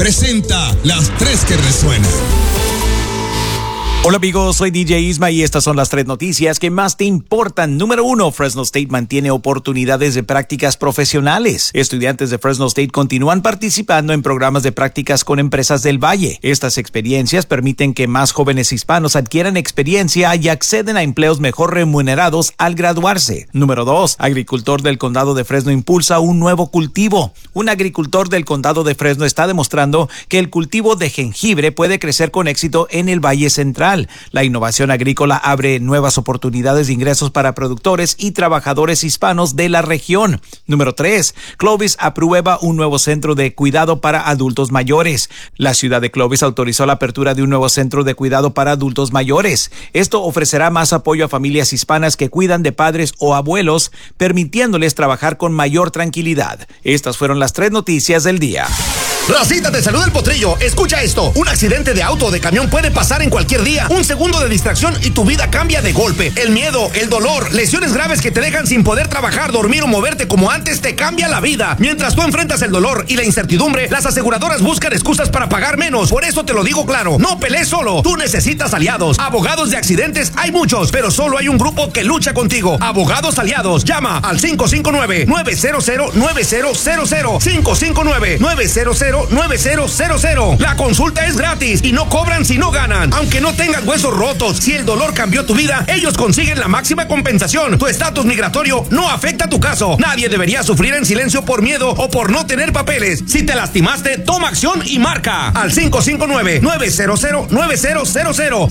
presenta las 3 que resuenan. Hola amigos, soy DJ Isma y estas son las 3 noticias que más te importan. Número 1, Fresno State mantiene oportunidades de prácticas profesionales. Estudiantes de Fresno State continúan participando en programas de prácticas con empresas del Valle. Estas experiencias permiten que más jóvenes hispanos adquieran experiencia y acceden a empleos mejor remunerados al graduarse. Número 2, agricultor del condado de Fresno impulsa un nuevo cultivo. Un agricultor del condado de Fresno está demostrando que el cultivo de jengibre puede crecer con éxito en el Valle Central. La innovación agrícola abre nuevas oportunidades de ingresos para productores y trabajadores hispanos de la región. Número 3, Clovis aprueba un nuevo centro de cuidado para adultos mayores. La ciudad de Clovis autorizó la apertura de un nuevo centro de cuidado para adultos mayores. Esto ofrecerá más apoyo a familias hispanas que cuidan de padres o abuelos, permitiéndoles trabajar con mayor tranquilidad. Estas fueron las 3 noticias del día. Racita, te saluda el Potrillo. Escucha esto. Un accidente de auto o de camión puede pasar en cualquier día. Un segundo de distracción y tu vida cambia de golpe. El miedo, el dolor, lesiones graves que te dejan sin poder trabajar, dormir o moverte como antes te cambia la vida. Mientras tú enfrentas el dolor y la incertidumbre, las aseguradoras buscan excusas para pagar menos. Por eso te lo digo claro. No pelees solo. Tú necesitas aliados. Abogados de accidentes hay muchos, pero solo hay un grupo que lucha contigo. Abogados Aliados. Llama al 559-900-9000. 559-900-9000. La consulta es gratis y no cobran si no ganan. Aunque no tengas huesos rotos, si el dolor cambió tu vida, ellos consiguen la máxima compensación. Tu estatus migratorio no afecta tu caso. Nadie debería sufrir en silencio por miedo o por no tener papeles. Si te lastimaste, toma acción y marca al 559-900-9000.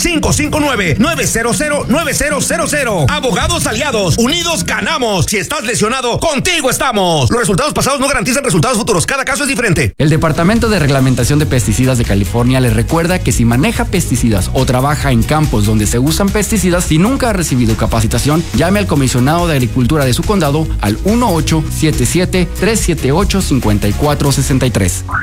559-900-9000. Abogados Aliados. Unidos ganamos. Si estás lesionado, contigo estamos. Los resultados pasados no garantizan resultados futuros. Cada caso es diferente. El Departamento de Reglamentación de Pesticidas de California le recuerda que si maneja pesticidas o trabaja en campos donde se usan pesticidas y nunca ha recibido capacitación, llame al comisionado de Agricultura de su condado al 1877-378-5463.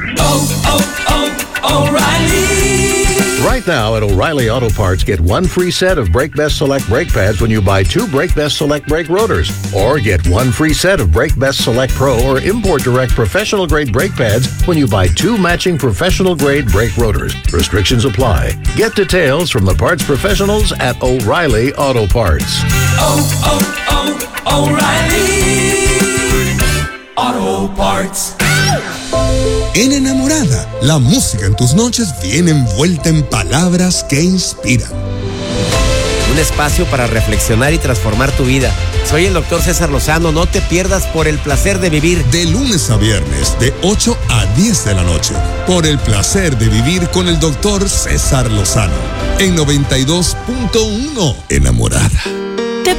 O'Reilly. Right now at O'Reilly Auto Parts, get one free set of Brake Best Select brake pads when you buy 2 Brake Best Select brake rotors. Or get one free set of Brake Best Select Pro or Import Direct professional grade brake pads when you buy 2 matching professional grade brake rotors. Restrictions apply. Get details from the parts professionals at O'Reilly Auto Parts. O'Reilly Auto Parts. En Enamorada, la música en tus noches viene envuelta en palabras que inspiran. Un espacio para reflexionar y transformar tu vida. Soy el Dr. César Lozano. No te pierdas Por el Placer de Vivir. De lunes a viernes, de 8 a 10 de la noche. Por el Placer de Vivir con el Dr. César Lozano. En 92.1 Enamorada.